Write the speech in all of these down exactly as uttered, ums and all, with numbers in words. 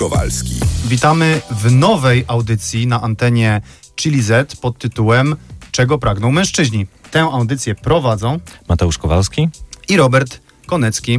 Kowalski. Witamy w nowej audycji na antenie Chili Z pod tytułem Czego pragną mężczyźni. Tę audycję prowadzą Mateusz Kowalski i Robert Konecki.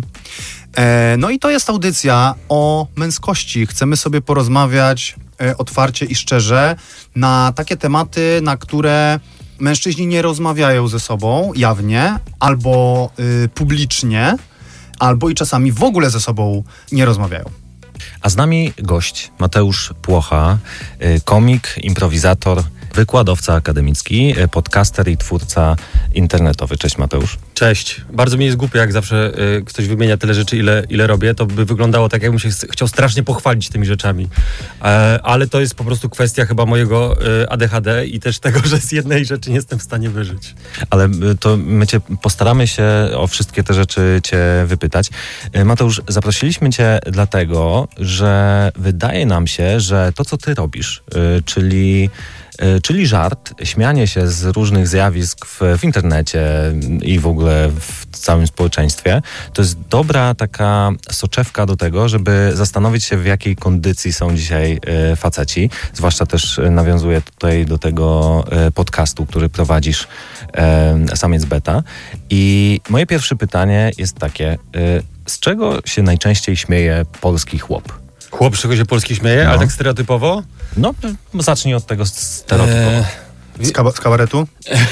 E, no i to jest audycja o męskości. Chcemy sobie porozmawiać e, otwarcie i szczerze na takie tematy, na które mężczyźni nie rozmawiają ze sobą jawnie, albo y, publicznie, albo i czasami w ogóle ze sobą nie rozmawiają. A z nami gość Mateusz Płocha, komik, improwizator, wykładowca akademicki, podcaster i twórca internetowy. Cześć Mateusz. Cześć. Bardzo mi jest głupio, jak zawsze y, ktoś wymienia tyle rzeczy, ile, ile robię. To by wyglądało tak, jakbym się ch- chciał strasznie pochwalić tymi rzeczami. E, ale to jest po prostu kwestia chyba mojego y, A D H D i też tego, że z jednej rzeczy nie jestem w stanie wyżyć. Ale to my cię postaramy się o wszystkie te rzeczy cię wypytać. Mateusz, zaprosiliśmy cię dlatego, że wydaje nam się, że to, co ty robisz, y, czyli Czyli żart, śmianie się z różnych zjawisk w, w internecie i w ogóle w całym społeczeństwie, to jest dobra taka soczewka do tego, żeby zastanowić się, w jakiej kondycji są dzisiaj e, faceci. Zwłaszcza też nawiązuję tutaj do tego e, podcastu, który prowadzisz, e, Samiec Beta. I moje pierwsze pytanie jest takie, e, z czego się najczęściej śmieje polski chłop? Chłop, z czego się polski śmieje, no. Ale tak stereotypowo? No, zacznij od tego stereotypowo. Eee, z, kab- z kabaretu?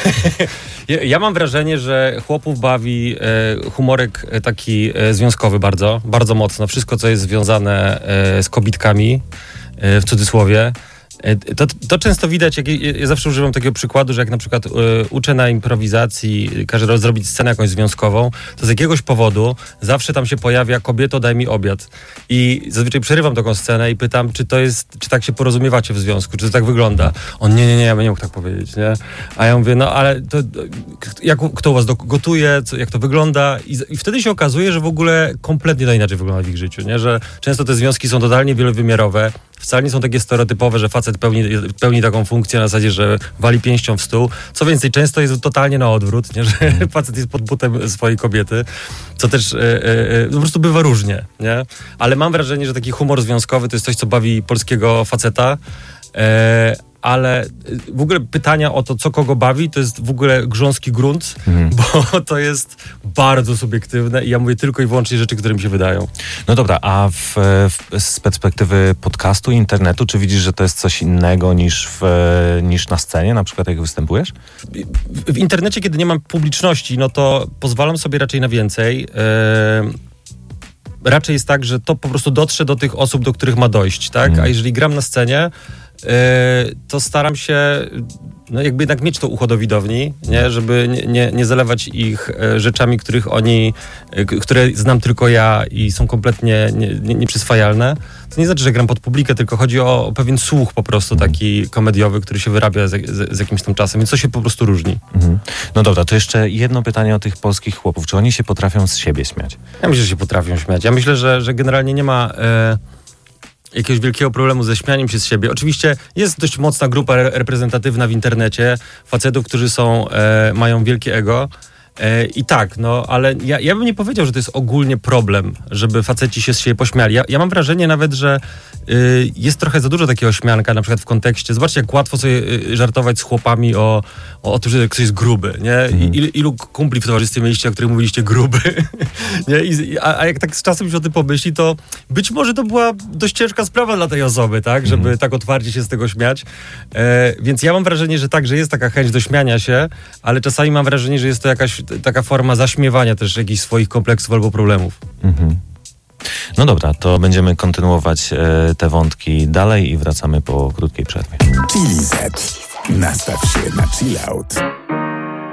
ja, ja mam wrażenie, że chłopów bawi e, humorek taki e, związkowy bardzo, bardzo mocno. Wszystko, co jest związane e, z kobitkami, e, w cudzysłowie. To, to często widać, jak ja zawsze używam takiego przykładu, że jak na przykład y, uczę na improwizacji, każę zrobić scenę jakąś związkową, to z jakiegoś powodu zawsze tam się pojawia kobieto, daj mi obiad. I zazwyczaj przerywam taką scenę i pytam, czy to jest, czy tak się porozumiewacie w związku, czy to tak wygląda. On, nie, nie, nie, ja bym nie mógł tak powiedzieć, nie? A ja mówię, no ale to, jak, kto u was gotuje, co, jak to wygląda? I, I wtedy się okazuje, że w ogóle kompletnie to inaczej wygląda w ich życiu, nie? Że często te związki są totalnie wielowymiarowe, wcale nie są takie stereotypowe, że facet pełni, pełni taką funkcję na zasadzie, że wali pięścią w stół. Co więcej, często jest totalnie na odwrót, nie? Że facet jest pod butem swojej kobiety, co też e, e, po prostu bywa różnie, nie? Ale mam wrażenie, że taki humor związkowy to jest coś, co bawi polskiego faceta, e, ale w ogóle pytania o to, co kogo bawi, to jest w ogóle grząski grunt, mhm. bo to jest bardzo subiektywne i ja mówię tylko i wyłącznie rzeczy, które mi się wydają. No dobra, a w, w, z perspektywy podcastu i internetu, czy widzisz, że to jest coś innego niż, w, niż na scenie, na przykład jak występujesz? W, w internecie, kiedy nie mam publiczności, no to pozwalam sobie raczej na więcej. Yy, raczej jest tak, że to po prostu dotrze do tych osób, do których ma dojść, tak? Mhm. A jeżeli gram na scenie, to staram się no jakby jednak mieć to ucho do widowni, nie? Żeby nie, nie, nie zalewać ich rzeczami, których oni, które znam tylko ja i są kompletnie nie, nie, nieprzyswajalne. To nie znaczy, że gram pod publikę, tylko chodzi o, o pewien słuch po prostu taki komediowy, który się wyrabia z, z, z jakimś tam czasem, więc to się po prostu różni. Mhm. No dobra, to jeszcze jedno pytanie o tych polskich chłopów. Czy oni się potrafią z siebie śmiać? Ja myślę, że się potrafią śmiać. Ja myślę, że, że generalnie nie ma... E, jakiegoś wielkiego problemu ze śmianiem się z siebie. Oczywiście jest dość mocna grupa re- reprezentatywna w internecie facetów, którzy są, e, mają wielkie ego. E, I tak, no, ale ja, ja bym nie powiedział, że to jest ogólnie problem, żeby faceci się z siebie pośmiali. Ja, ja mam wrażenie nawet, że y, jest trochę za dużo takiego śmianka, na przykład w kontekście. Zobaczcie, jak łatwo sobie y, żartować z chłopami o, o, o tym, że ktoś jest gruby, nie? Mhm. I, ilu kumpli w towarzystwie mieliście, o których mówiliście gruby, nie? I, a, a jak tak z czasem się o tym pomyśli, to być może to była dość ciężka sprawa dla tej osoby, tak? Żeby mhm. tak otwarcie się z tego śmiać. E, więc ja mam wrażenie, że tak, że jest taka chęć do śmiania się, ale czasami mam wrażenie, że jest to jakaś taka forma zaśmiewania też jakichś swoich kompleksów albo problemów. Mhm. No dobra, to będziemy kontynuować e, te wątki dalej i wracamy po krótkiej przerwie. Chili Z. Nastaw się na chill out.